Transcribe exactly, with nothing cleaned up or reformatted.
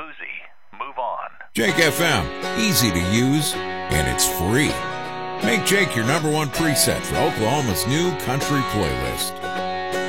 boozy. Move on. Jake F M, easy to use, and it's free. Make Jake your number one preset for Oklahoma's new country playlist.